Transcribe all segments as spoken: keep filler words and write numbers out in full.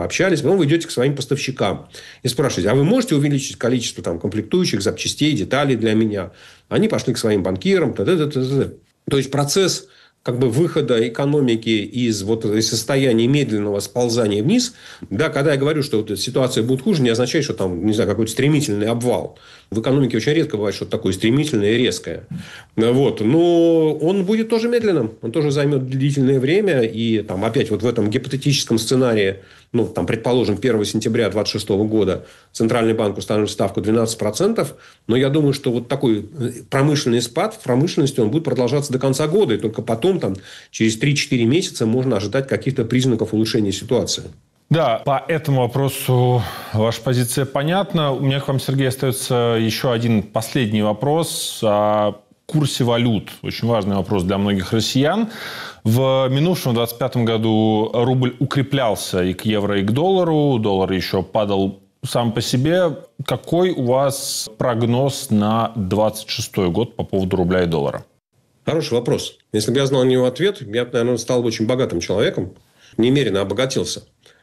пообщались. Потом вы идете к своим поставщикам и спрашиваете, а вы можете увеличить количество там, комплектующих, запчастей, деталей для меня? Они пошли к своим банкирам. Т-т-т-т-т. То есть, процесс как бы выхода экономики из вот из состояния медленного сползания вниз, да, когда я говорю, что вот эта ситуация будет хуже, не означает, что там, не знаю, какой-то стремительный обвал. В экономике очень редко бывает что-то такое стремительное и резкое. Вот. Но он будет тоже медленным. Он тоже займет длительное время. И там, опять вот в этом гипотетическом сценарии, ну, там, предположим, первого сентября две тысячи двадцать шестого года Центральный банк установит ставку двенадцать процентов. Но я думаю, что вот такой промышленный спад в промышленности он будет продолжаться до конца года. И только потом, там, через три-четыре месяца можно ожидать каких-то признаков улучшения ситуации. Да, по этому вопросу ваша позиция понятна. У меня к вам, Сергей, остается еще один последний вопрос о курсе валют. Очень важный вопрос для многих россиян. В минувшем двадцать пятом году рубль укреплялся и к евро, и к доллару. Доллар еще падал сам по себе. Какой у вас прогноз на двадцать шестой год по поводу рубля и доллара? Хороший вопрос. Если бы я знал на него ответ, я бы, наверное, стал бы очень богатым человеком. Немерено обогатился.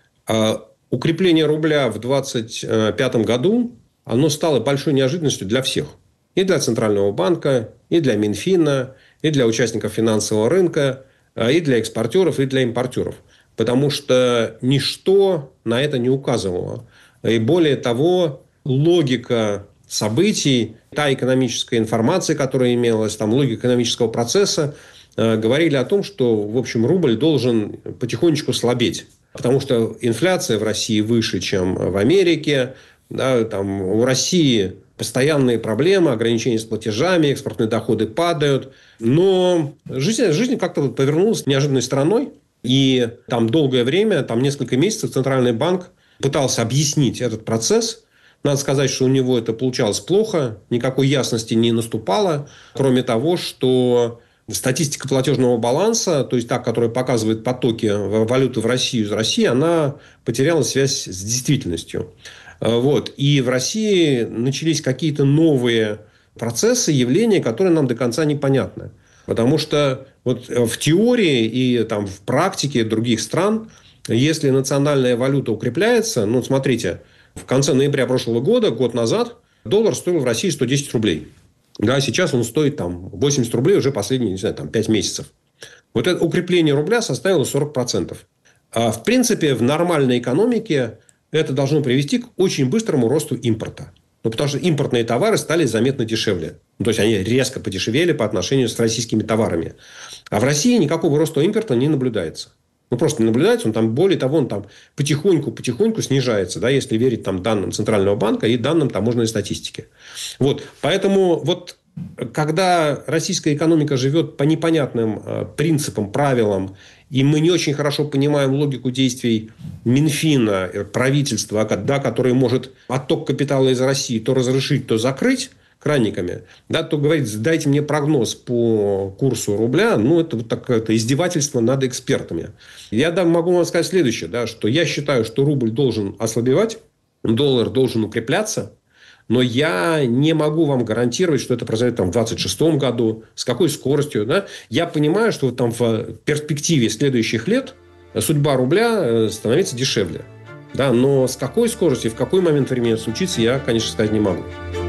А укрепление рубля в двадцать пятом году, оно стало большой неожиданностью для всех. И для Центрального банка, и для Минфина, и для участников финансового рынка, и для экспортеров, и для импортеров. Потому что ничто на это не указывало. И более того, логика событий, та экономическая информация, которая имелась, там, логика экономического процесса, говорили о том, что, в общем, рубль должен потихонечку слабеть. Потому что инфляция в России выше, чем в Америке. Да, там, у России постоянные проблемы, ограничения с платежами, экспортные доходы падают. Но жизнь, жизнь как-то повернулась неожиданной стороной. И там долгое время, там несколько месяцев Центральный банк пытался объяснить этот процесс. Надо сказать, что у него это получалось плохо. Никакой ясности не наступало. Кроме того, что статистика платежного баланса, то есть та, которая показывает потоки валюты в Россию из России, она потеряла связь с действительностью. Вот. И в России начались какие-то новые процессы, явления, которые нам до конца непонятны. Потому что вот в теории и там, в практике других стран, если национальная валюта укрепляется, ну, смотрите, в конце ноября прошлого года, год назад, доллар стоил в России сто десять рублей. Да, сейчас он стоит там, восемьдесят рублей уже последние, не знаю, там, пять месяцев. Вот это укрепление рубля составило сорок процентов. А в принципе, в нормальной экономике это должно привести к очень быстрому росту импорта. Ну, потому что импортные товары стали заметно дешевле. Ну, то есть, они резко подешевели по отношению с российскими товарами. А в России никакого роста импорта не наблюдается. Ну, просто не наблюдается. Он там, более того, он там потихоньку-потихоньку снижается, да, если верить там, данным Центрального банка и данным таможенной статистики. Вот. Поэтому вот когда российская экономика живет по непонятным э, принципам, правилам, и мы не очень хорошо понимаем логику действий Минфина, правительства, да, которое может отток капитала из России то разрешить, то закрыть кранниками, да, то говорит, дайте мне прогноз по курсу рубля, ну, это вот такое это издевательство над экспертами. Я да, могу вам сказать следующее, да, что я считаю, что рубль должен ослабевать, доллар должен укрепляться, но я не могу вам гарантировать, что это произойдет там, в двадцать шестом году, с какой скоростью. Да? Я понимаю, что там, в перспективе следующих лет судьба рубля становится дешевле. Да? Но с какой скоростью, в какой момент времени это случится, я, конечно, сказать не могу.